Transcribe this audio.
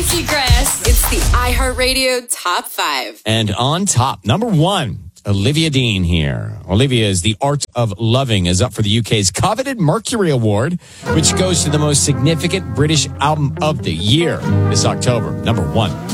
Seacrest. It's the iHeartRadio Top 5. And on top, number 1, Olivia Dean here. Olivia's The Art of Loving is up for the UK's coveted Mercury Award, which goes to the most significant British album of the year this October. Number 1.